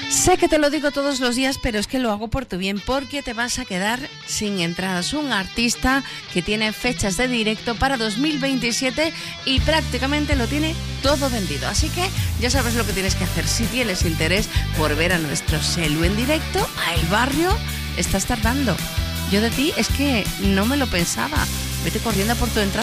Sé que te lo digo todos los días, pero es que lo hago por tu bien, porque te vas a quedar sin entradas. Un artista que tiene fechas de directo para 2027 y prácticamente lo tiene todo vendido. Así que ya sabes lo que tienes que hacer. Si tienes interés por ver a nuestro Selu en directo, a El Barrio, estás tardando. Yo de ti es que no me lo pensaba. Vete corriendo por tu entrada.